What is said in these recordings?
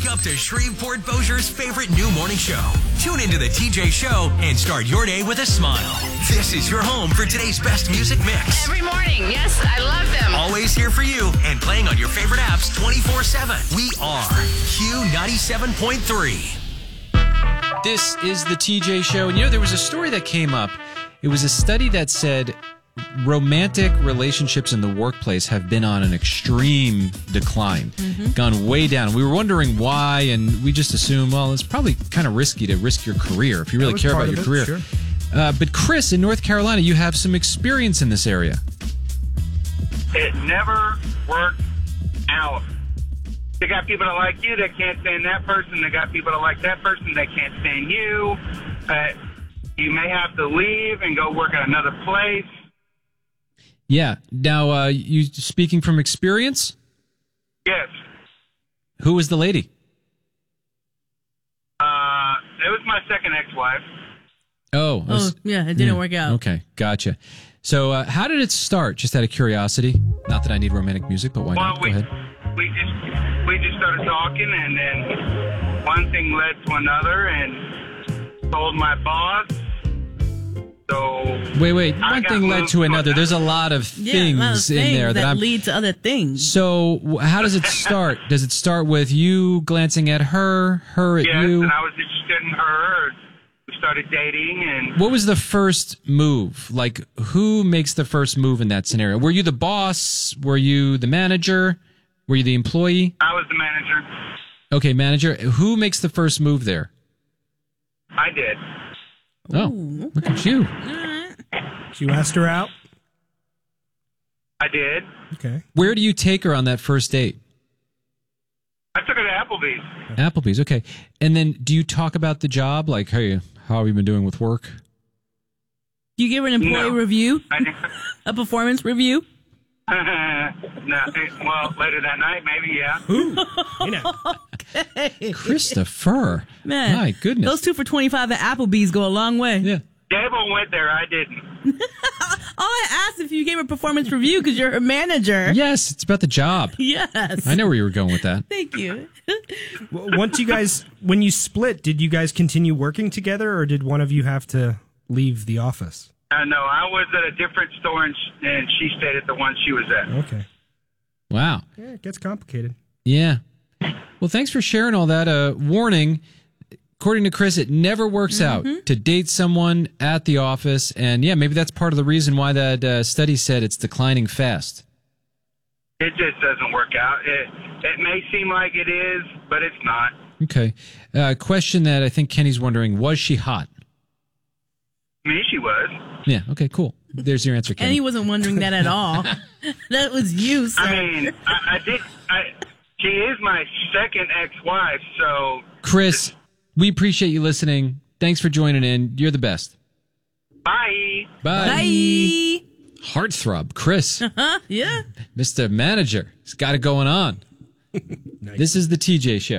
Wake up to Shreveport Bossier's favorite new morning show. Tune into the TJ Show and start your day with a smile. This is your home for today's best music mix. Every morning. Yes, I love them. Always here for you and playing on your favorite apps 24/7. We are Q97.3. This is the TJ Show. And there was a story that came up. It was a study that said romantic relationships in the workplace have been on an extreme decline, gone way down. We were wondering why, and we just assumed, well, it's probably kind of risky to risk your career if you really care about your career. Sure. But Chris, in North Carolina, you have some experience in this area. It never worked out. They got people that like you that can't stand that person. They got people that like that person that can't stand you. You may have to leave and go work at another place. Yeah. Now, you speaking from experience? Yes. Who was the lady? It was my second ex-wife. Yeah, it didn't work out. Okay, gotcha. So how did it start? Just out of curiosity. Not that I need romantic music, but why not? Go ahead. We just started talking, and then one thing led to another, and told my boss. So wait. One thing led to another. There's a lot of things in there that lead to other things. So how does it start? Does it start with you glancing at her at yes, you? And I was interested in her. We started dating, and what was the first move? Like, who makes the first move in that scenario? Were you the boss? Were you the manager? Were you the employee? I was the manager. Okay, manager. Who makes the first move there? I did. Oh, look at you. So you asked her out? I did. Okay. Where do you take her on that first date? I took her to Applebee's. Applebee's, okay. And then do you talk about the job? Like, hey, how have you been doing with work? You give her an employee review? A performance review? No, well, later that night, maybe, yeah. Okay. Christopher. Man, my goodness. Those 2 for $25 at Applebee's go a long way. Yeah. Gable went there, I didn't. All I asked if you gave her a performance review because you're her manager. Yes, it's about the job. Yes. I know where you were going with that. Thank you. When you split, did you guys continue working together, or did one of you have to leave the office? No, I was at a different store, and she stayed at the one she was at. Okay. Wow. Yeah, it gets complicated. Yeah. Well, thanks for sharing all that. Warning, according to Chris, it never works out to date someone at the office. And, yeah, maybe that's part of the reason why that study said it's declining fast. It just doesn't work out. It may seem like it is, but it's not. Okay. Question that I think Kenny's wondering, was she hot? I mean, she was. Yeah, okay, cool. There's your answer, Kenny. And he wasn't wondering that at all. That was you, sir. I mean, she is my second ex-wife, so... Chris, we appreciate you listening. Thanks for joining in. You're the best. Bye. Bye. Heartthrob, Chris. Yeah. Mr. Manager. He's got it going on. Nice. This is the TJ Show.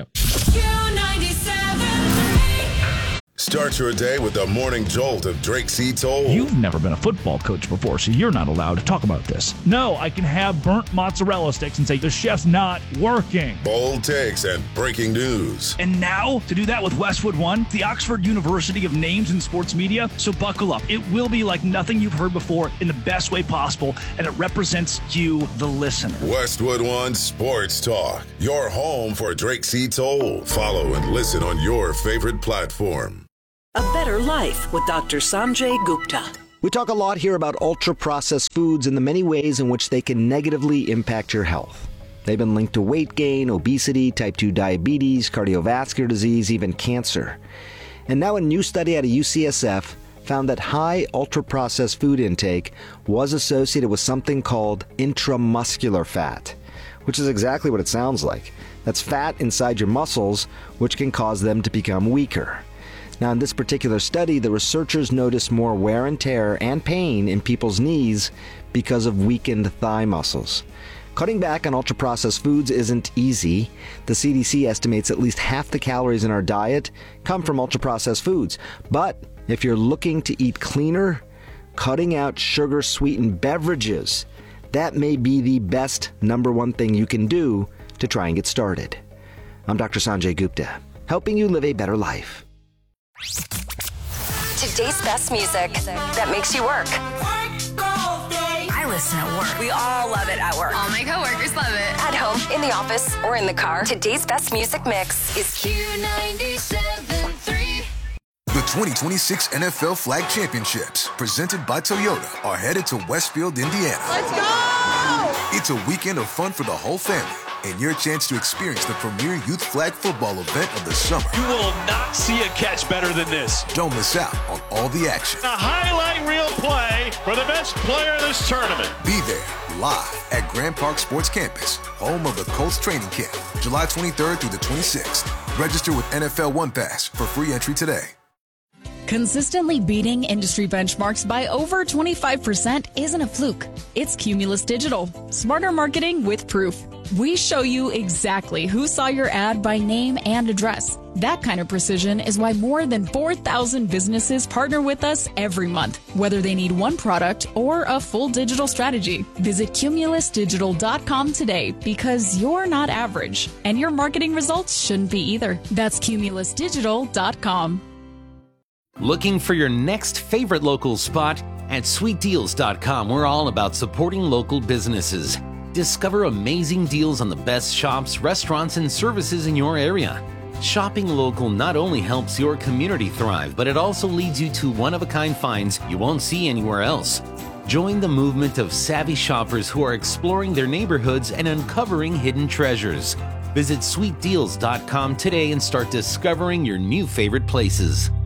Start your day with the morning jolt of Drake C. Toll. You've never been a football coach before, so you're not allowed to talk about this. No, I can have burnt mozzarella sticks and say the chef's not working. Bold takes and breaking news. And now, to do that with Westwood One, the Oxford University of Names in Sports Media. So buckle up. It will be like nothing you've heard before in the best way possible, and it represents you, the listener. Westwood One Sports Talk. Your home for Drake C. Toll. Follow and listen on your favorite platform. A better life with Dr. Sanjay Gupta. We talk a lot here about ultra-processed foods and the many ways in which they can negatively impact your health. They've been linked to weight gain, obesity, type 2 diabetes, cardiovascular disease, even cancer. And now a new study out of UCSF found that high ultra-processed food intake was associated with something called intramuscular fat, which is exactly what it sounds like. That's fat inside your muscles, which can cause them to become weaker. Now, in this particular study, the researchers noticed more wear and tear and pain in people's knees because of weakened thigh muscles. Cutting back on ultra-processed foods isn't easy. The CDC estimates at least half the calories in our diet come from ultra-processed foods. But if you're looking to eat cleaner, cutting out sugar-sweetened beverages, that may be the best number one thing you can do to try and get started. I'm Dr. Sanjay Gupta, helping you live a better life. Today's best music that makes you work. I listen at work. We all love it at work. All my coworkers love it. At home, in the office, or in the car. Today's best music mix is Q97.3. The 2026 NFL Flag Championships, presented by Toyota, are headed to Westfield, Indiana. Let's go! It's a weekend of fun for the whole family, and your chance to experience the premier youth flag football event of the summer. You will not see a catch better than this. Don't miss out on all the action. A highlight reel play for the best player in this tournament. Be there live at Grand Park Sports Campus, home of the Colts training camp, July 23rd through the 26th. Register with NFL One Pass for free entry today. Consistently beating industry benchmarks by over 25% isn't a fluke. It's Cumulus Digital. Smarter marketing with proof. We show you exactly who saw your ad by name and address. That kind of precision is why more than 4,000 businesses partner with us every month, whether they need one product or a full digital strategy. Visit cumulusdigital.com today because you're not average, and your marketing results shouldn't be either. That's cumulusdigital.com. Looking for your next favorite local spot? At sweetdeals.com, we're all about supporting local businesses. Discover amazing deals on the best shops, restaurants, and services in your area. Shopping local not only helps your community thrive, but it also leads you to one-of-a-kind finds you won't see anywhere else. Join the movement of savvy shoppers who are exploring their neighborhoods and uncovering hidden treasures. Visit sweetdeals.com today and start discovering your new favorite places.